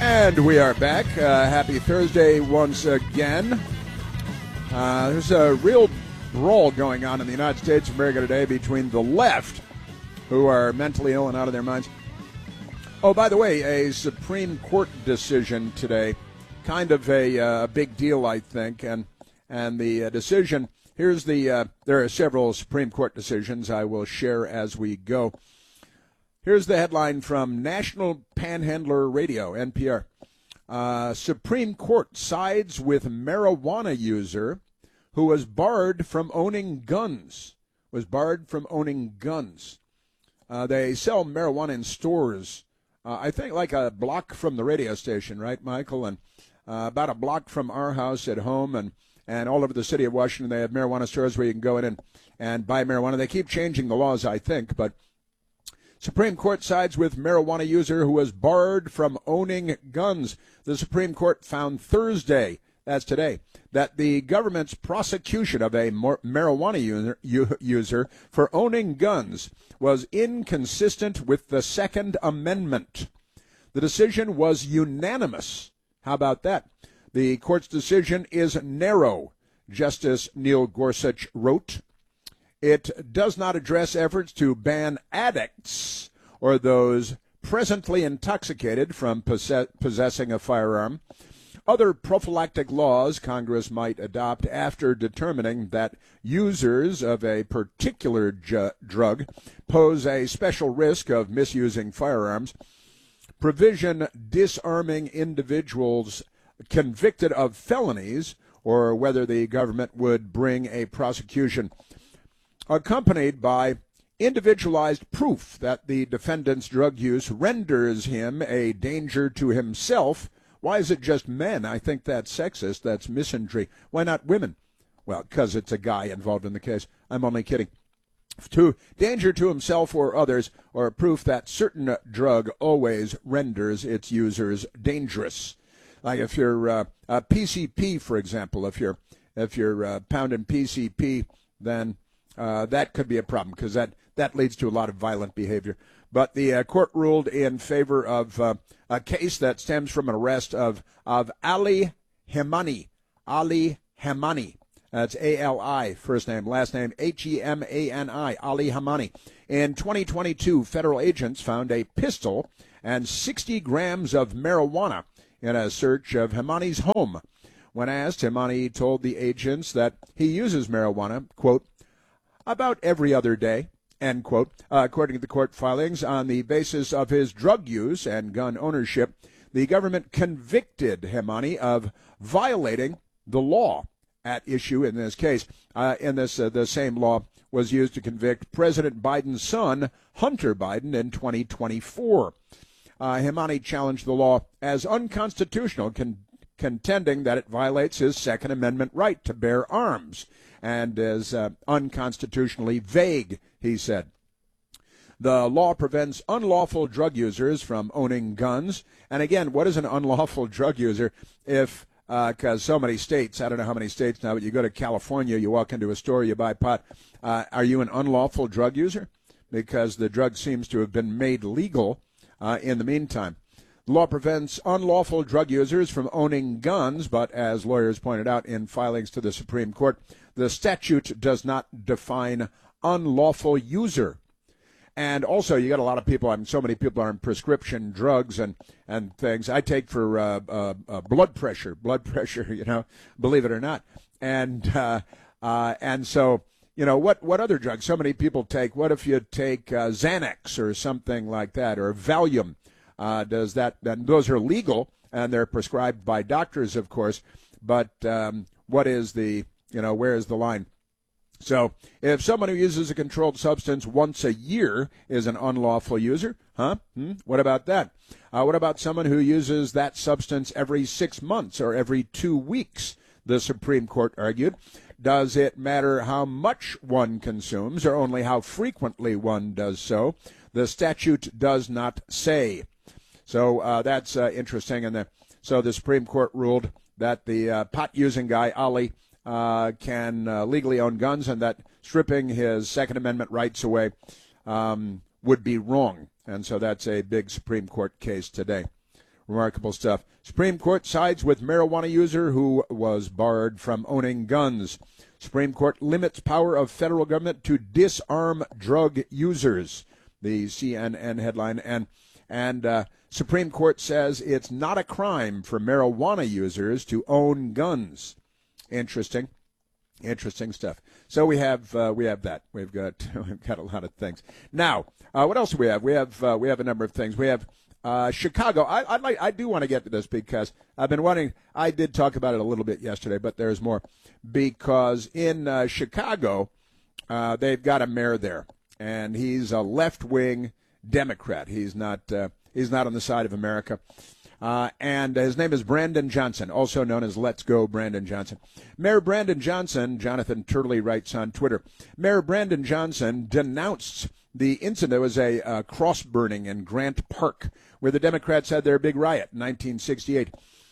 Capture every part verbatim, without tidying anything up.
And we are back. Uh, happy Thursday once again. Uh, there's a real brawl going on in the United States of America today between the left, who are mentally ill and out of their minds. Oh, by the way, a Supreme Court decision today, kind of a uh, big deal, I think. And and the uh, decision, here's the, uh, there are several Supreme Court decisions I will share as we go. Here's the headline from National Panhandler Radio, N P R. Uh, Supreme Court sides with marijuana user who was barred from owning guns. Was barred from owning guns. Uh, they sell marijuana in stores, uh, I think like a block from the radio station, right, Michael? And uh, about a block from our house at home, and, and all over the city of Washington, they have marijuana stores where you can go in and, and buy marijuana. They keep changing the laws, I think, but Supreme Court sides with marijuana user who was barred from owning guns. The Supreme Court found Thursday, that's today, that the government's prosecution of a marijuana user, user for owning guns was inconsistent with the Second Amendment. The decision was unanimous. How about that? The court's decision is narrow, Justice Neil Gorsuch wrote. It does not address efforts to ban addicts or those presently intoxicated from possess- possessing a firearm. Other prophylactic laws Congress might adopt after determining that users of a particular ju- drug pose a special risk of misusing firearms. Provision disarming individuals convicted of felonies, or whether the government would bring a prosecution accompanied by individualized proof that the defendant's drug use renders him a danger to himself. Why is it just men? I think that's sexist. That's misandry. Why not women? Well, because it's a guy involved in the case. I'm only kidding. To danger to himself or others, or proof that certain drug always renders its users dangerous. Like if you're uh, uh, P C P, for example, if you're if you're uh, pounding P C P, then Uh, that could be a problem because that, that leads to a lot of violent behavior. But the uh, court ruled in favor of uh, a case that stems from an arrest of, of Ali Hemani. Ali Hemani. That's A L I, first name, last name, H E M A N I, Ali Hemani. In twenty twenty-two, federal agents found a pistol and sixty grams of marijuana in a search of Hemani's home. When asked, Hemani told the agents that he uses marijuana, quote, about every other day, end quote. Uh, according to the court filings, on the basis of his drug use and gun ownership, the government convicted Hemani of violating the law at issue in this case. Uh, in this, uh, the same law was used to convict President Biden's son, Hunter Biden, in twenty twenty-four. Uh, Hemani challenged the law as unconstitutional, con- contending that it violates his Second Amendment right to bear arms, and is uh, unconstitutionally vague, he said. The law prevents unlawful drug users from owning guns. And again, what is an unlawful drug user? If, because uh, so many states, I don't know how many states now, but you go to California, you walk into a store, you buy pot. Uh, are you an unlawful drug user? Because the drug seems to have been made legal uh, in the meantime. The law prevents unlawful drug users from owning guns, but as lawyers pointed out in filings to the Supreme Court, the statute does not define unlawful user. And also, you got a lot of people, I mean, so many people are on prescription drugs and, and things. I take for uh, uh, uh, blood pressure, blood pressure, you know, believe it or not. And uh, uh, and so, you know, what, what other drugs? So many people take, what if you take uh, Xanax or something like that, or Valium? Uh, does that, then those are legal, and they're prescribed by doctors, of course, but um, what is the, you know, where is the line? So if someone who uses a controlled substance once a year is an unlawful user, huh? Hmm? What about that? Uh, what about someone who uses that substance every six months or every two weeks, the Supreme Court argued? Does it matter how much one consumes or only how frequently one does so? The statute does not say. So uh, that's uh, interesting. And the, so the Supreme Court ruled that the uh, pot-using guy, Ali, uh, can uh, legally own guns, and that stripping his Second Amendment rights away um, would be wrong. And so that's a big Supreme Court case today. Remarkable stuff. Supreme Court sides with marijuana user who was barred from owning guns. Supreme Court limits power of federal government to disarm drug users. The C N N headline. And and uh, Supreme Court says it's not a crime for marijuana users to own guns. Interesting. Interesting stuff. So we have uh, we have that. We've got we've got a lot of things. Now, uh, what else do we have? We have uh, we have a number of things. We have uh, Chicago. I I'd like I do want to get to this because I've been wanting. I did talk about it a little bit yesterday, but there's more because in uh, Chicago uh, they've got a mayor there, and he's a left-wing Democrat. He's not uh, he's not on the side of America. Uh, and his name is Brandon Johnson, also known as Let's Go Brandon Johnson. Mayor Brandon Johnson, Jonathan Turley writes on Twitter, Mayor Brandon Johnson denounced the incident. There was a uh, cross burning in Grant Park where the Democrats had their big riot in nineteen sixty-eight.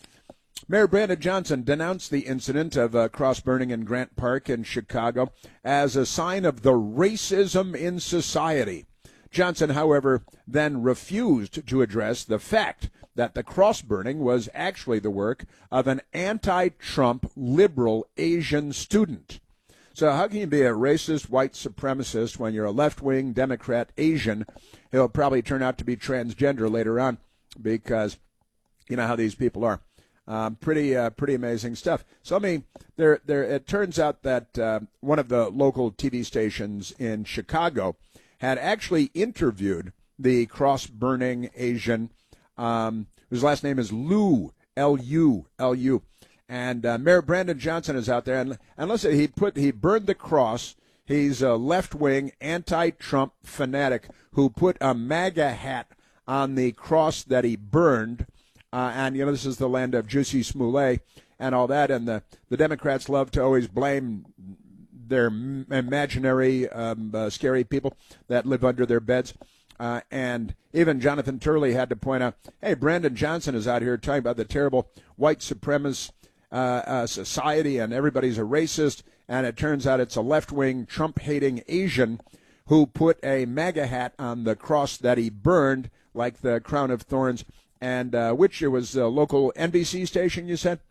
Mayor Brandon Johnson denounced the incident of uh, cross burning in Grant Park in Chicago as a sign of the racism in society. Johnson, however, then refused to address the fact that the cross-burning was actually the work of an anti-Trump liberal Asian student. So how can you be a racist white supremacist when you're a left-wing Democrat Asian? He'll probably turn out to be transgender later on because you know how these people are. Um, pretty uh, pretty amazing stuff. So, I mean, there, there. It turns out that uh, one of the local T V stations in Chicago had actually interviewed the cross-burning Asian Um, whose last name is Liu, L U, L U. And uh, Mayor Brandon Johnson is out there. And, and listen, he put he burned the cross. He's a left-wing, anti-Trump fanatic who put a MAGA hat on the cross that he burned. Uh, and, you know, this is the land of Jussie Smollett and all that. And the, the Democrats love to always blame their imaginary, um, uh, scary people that live under their beds. Uh, and even Jonathan Turley had to point out, hey, Brandon Johnson is out here talking about the terrible white supremacist uh, uh, society and everybody's a racist. And it turns out it's a left-wing, Trump-hating Asian who put a MAGA hat on the cross that he burned, like the crown of thorns, and uh, which it was a local N B C station, you said?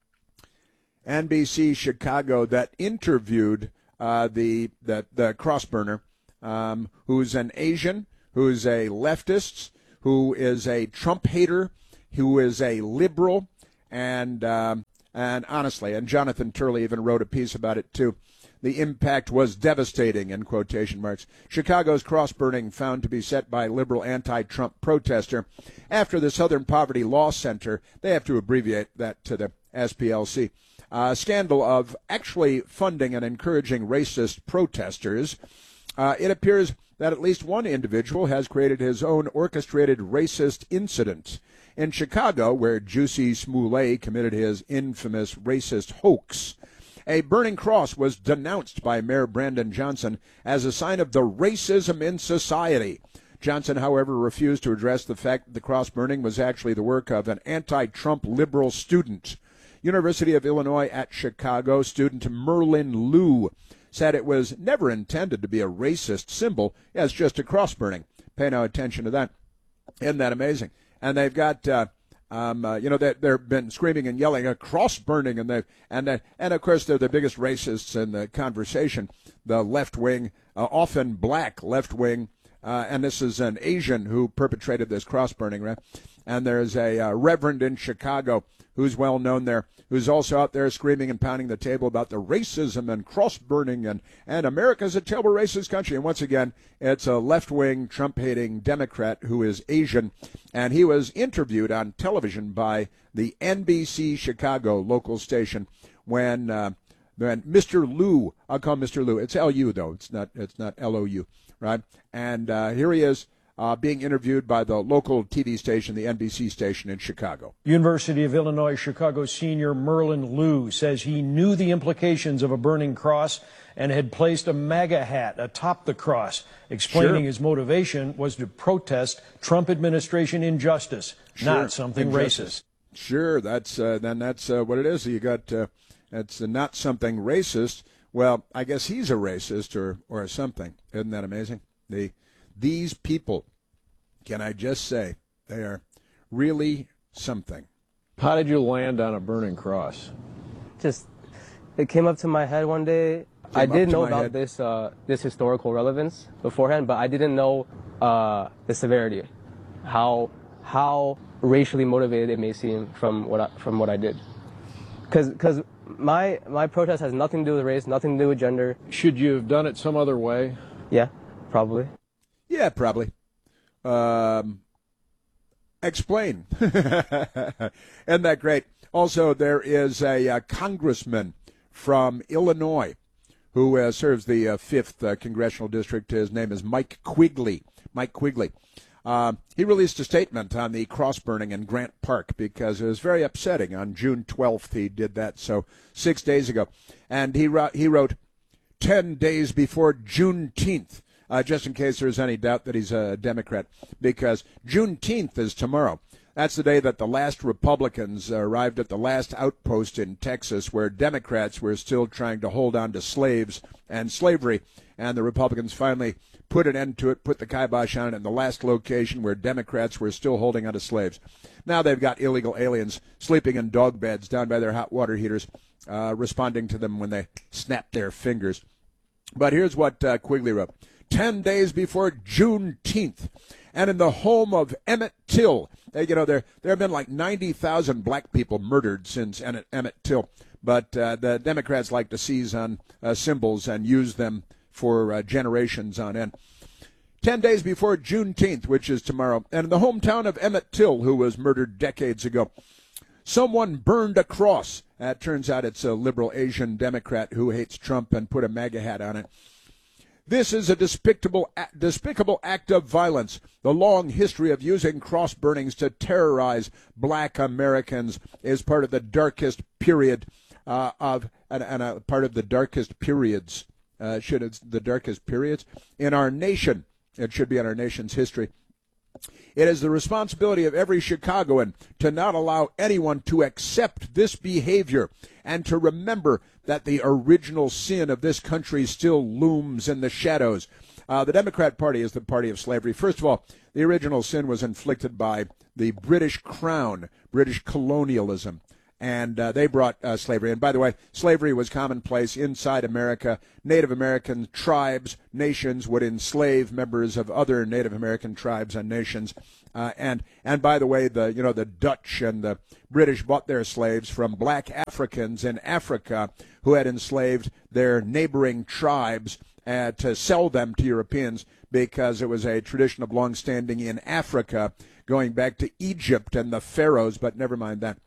N B C Chicago that interviewed uh, the, the, the cross burner, um, who's an Asian, who's a leftist, who is a Trump hater, who is a liberal, and um, and honestly, and Jonathan Turley even wrote a piece about it too. The impact was devastating, in quotation marks. Chicago's cross-burning found to be set by liberal anti-Trump protester. After the Southern Poverty Law Center, they have to abbreviate that to the S P L C, uh, scandal of actually funding and encouraging racist protesters, uh, it appears that at least one individual has created his own orchestrated racist incident. In Chicago, where Jussie Smollett committed his infamous racist hoax, a burning cross was denounced by Mayor Brandon Johnson as a sign of the racism in society. Johnson, however, refused to address the fact that the cross burning was actually the work of an anti-Trump liberal student. University of Illinois at Chicago student Merlin Liu said it was never intended to be a racist symbol. It's just a cross burning. Pay no attention to that. Isn't that amazing? And they've got, uh, um, uh, you know, they, they've been screaming and yelling a cross burning, and they and uh, and of course they're the biggest racists in the conversation. The left wing, uh, often black left wing, uh, and this is an Asian who perpetrated this cross burning, right? And there's a uh, reverend in Chicago who's well known there, who's also out there screaming and pounding the table about the racism and cross-burning, and, and America's a terrible racist country. And once again, it's a left-wing, Trump-hating Democrat who is Asian, and he was interviewed on television by the N B C Chicago local station when uh, when Mister Liu, I'll call him Mister Liu. It's L U, though. It's not, it's not L O U, right? And uh, here he is. Uh, being interviewed by the local T V station, the N B C station in Chicago. University of Illinois Chicago senior Merlin Liu says he knew the implications of a burning cross and had placed a MAGA hat atop the cross, explaining Sure. his motivation was to protest Trump administration injustice, Sure. not something Injustice. racist. Sure, that's uh, then that's uh, what it is. You got uh, that's uh, not something racist. Well, I guess he's a racist or or something. Isn't that amazing? The These people, can I just say, they are really, something. How did you land on a burning cross? Just, it came up to my head one day. I did know about head. this uh, this historical relevance beforehand, but I didn't know uh, the severity, how how racially motivated it may seem from what I, from what I did. Because because my my protest has nothing to do with race, nothing to do with gender. Should you have done it some other way? Yeah, probably. Yeah, probably. Um, explain. Isn't that great? Also, there is a uh, congressman from Illinois who uh, serves the uh, fifth uh, Congressional District. His name is Mike Quigley. Mike Quigley. Uh, he released a statement on the cross burning in Grant Park because it was very upsetting. On June twelfth, he did that, so six days ago. And he, wrote, he wrote, ten days before Juneteenth, uh, just in case there's any doubt that he's a Democrat, because Juneteenth is tomorrow. That's the day that the last Republicans arrived at the last outpost in Texas where Democrats were still trying to hold on to slaves and slavery, and the Republicans finally put an end to it, put the kibosh on it in the last location where Democrats were still holding on to slaves. Now they've got illegal aliens sleeping in dog beds down by their hot water heaters, uh, responding to them when they snap their fingers. But here's what uh, Quigley wrote. Ten days before Juneteenth, and in the home of Emmett Till, uh, you know, there there have been like ninety thousand black people murdered since Emmett, Emmett Till, but uh, the Democrats like to seize on uh, symbols and use them for uh, generations on end. Ten days before Juneteenth, which is tomorrow, and in the hometown of Emmett Till, who was murdered decades ago, someone burned a cross. Uh, it turns out it's a liberal Asian Democrat who hates Trump and put a MAGA hat on it. This is a despicable, despicable act of violence. The long history of using cross burnings to terrorize black Americans is part of the darkest period uh, of, and, and a part of the darkest periods, uh, should it's the darkest periods in our nation. It should be in our nation's history. It is the responsibility of every Chicagoan to not allow anyone to accept this behavior and to remember that the original sin of this country still looms in the shadows. Uh, the Democrat Party is the party of slavery. First of all, the original sin was inflicted by the British Crown, British colonialism. And uh, they brought uh, slavery. And by the way, slavery was commonplace inside America. Native American tribes, nations would enslave members of other Native American tribes and nations. Uh, and and by the way, the you know the Dutch and the British bought their slaves from black Africans in Africa who had enslaved their neighboring tribes uh, to sell them to Europeans because it was a tradition of long-standing in Africa, going back to Egypt and the pharaohs. But never mind that.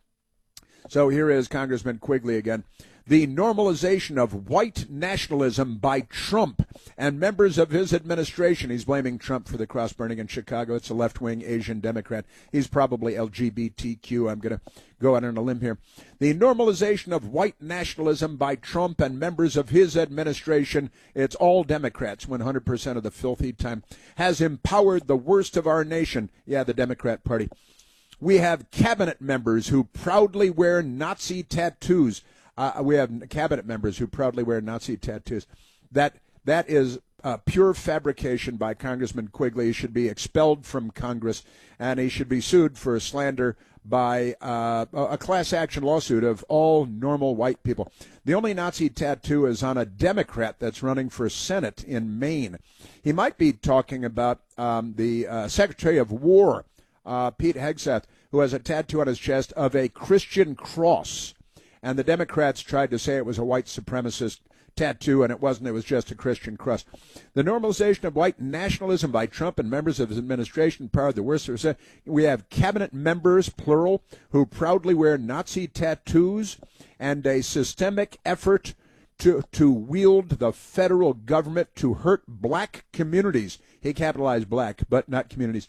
So here is Congressman Quigley again. The normalization of white nationalism by Trump and members of his administration. He's blaming Trump for the cross burning in Chicago. It's a left-wing Asian Democrat. He's probably L G B T Q. I'm going to go out on a limb here. The normalization of white nationalism by Trump and members of his administration, it's all Democrats, one hundred percent of the filthy time, has empowered the worst of our nation. Yeah, the Democrat Party. We have cabinet members who proudly wear Nazi tattoos. Uh, we have cabinet members who proudly wear Nazi tattoos. That that is uh, pure fabrication by Congressman Quigley. He should be expelled from Congress, and he should be sued for slander by uh, a class action lawsuit of all normal white people. The only Nazi tattoo is on a Democrat that's running for Senate in Maine. He might be talking about um, the uh, Secretary of War, Uh, Pete Hegseth, who has a tattoo on his chest of a Christian cross. And the Democrats tried to say it was a white supremacist tattoo, and it wasn't. It was just a Christian cross. The normalization of white nationalism by Trump and members of his administration, part of the worst. We have cabinet members, plural, who proudly wear Nazi tattoos, and a systemic effort to, to wield the federal government to hurt black communities. He capitalized black, but not communities.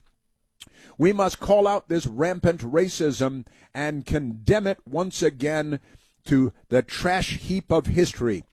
We must call out this rampant racism and condemn it once again to the trash heap of history.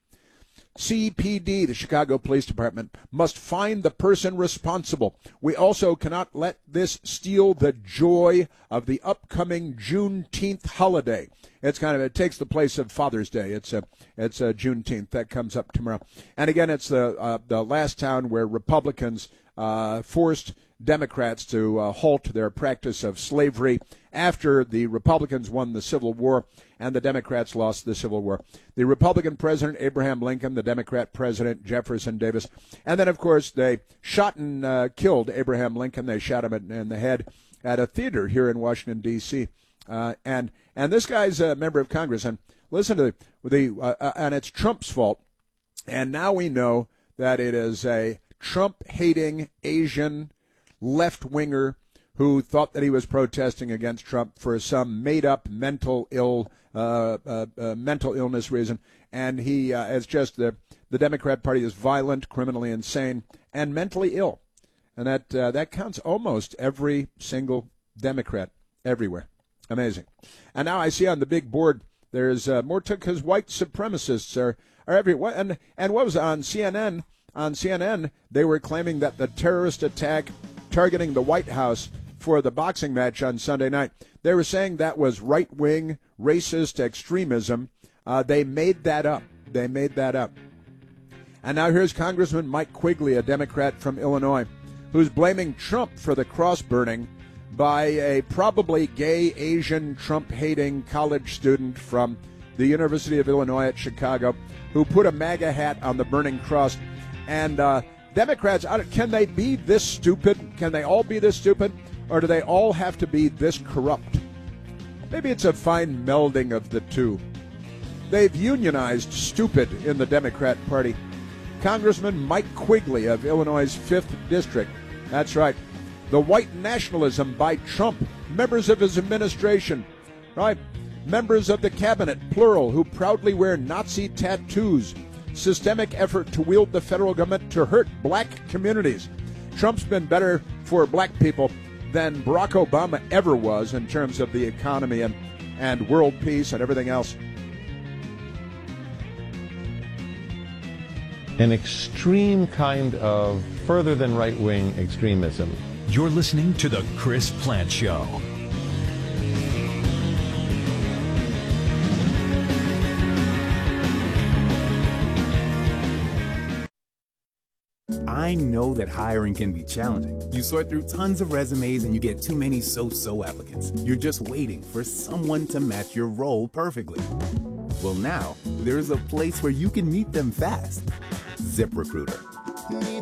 C P D, the Chicago Police Department, must find the person responsible. We also cannot let this steal the joy of the upcoming Juneteenth holiday. It's kind of, it takes the place of Father's Day. It's a, it's a Juneteenth that comes up tomorrow. And again, it's the uh, the last town where Republicans uh, forced Democrats to uh, halt their practice of slavery after the Republicans won the Civil War and the Democrats lost the Civil War. The Republican president, Abraham Lincoln, the Democrat president, Jefferson Davis. And then, of course, they shot and uh, killed Abraham Lincoln. They shot him in the head at a theater here in Washington, D C Uh, and and this guy's a member of Congress. And listen to the, the uh, uh, and it's Trump's fault. And now we know that it is a Trump-hating Asian left-winger who thought that he was protesting against Trump for some made-up mental ill uh, uh, uh, mental illness reason, and he uh, is just the the Democrat Party is violent, criminally insane, and mentally ill, and that uh, that counts almost every single Democrat everywhere. Amazing. And now I see on the big board there's uh, more because white supremacists are are everywhere, and and what was it, on C N N? On C N N they were claiming that the terrorist attack targeting the White House for the boxing match on Sunday night, they were saying that was right-wing, racist extremism. Uh, they made that up. They made that up. And now here's Congressman Mike Quigley, a Democrat from Illinois, who's blaming Trump for the cross burning by a probably gay, Asian, Trump-hating college student from the University of Illinois at Chicago who put a MAGA hat on the burning cross. And uh, Democrats, can they be this stupid? Can they all be this stupid? Or do they all have to be this corrupt? Maybe it's a fine melding of the two. They've unionized stupid in the Democrat Party. Congressman Mike Quigley of Illinois' fifth District. That's right. The white nationalism by Trump, members of his administration, right? Members of the cabinet, plural, who proudly wear Nazi tattoos. Systemic effort to wield the federal government to hurt black communities. Trump's been better for black people than Barack Obama ever was in terms of the economy and, and world peace and everything else. An extreme kind of further than right-wing extremism. You're listening to The Chris Plante Show. I know that hiring can be challenging. You sort through tons of resumes and you get too many so-so applicants. You're just waiting for someone to match your role perfectly. Well, now, there's a place where you can meet them fast. ZipRecruiter.